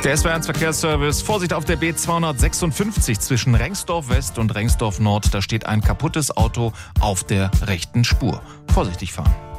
Der SWR1 Verkehrsservice. Vorsicht auf der B256 zwischen Rengsdorf West und Rengsdorf Nord. Da steht ein kaputtes Auto auf der rechten Spur. Vorsichtig fahren.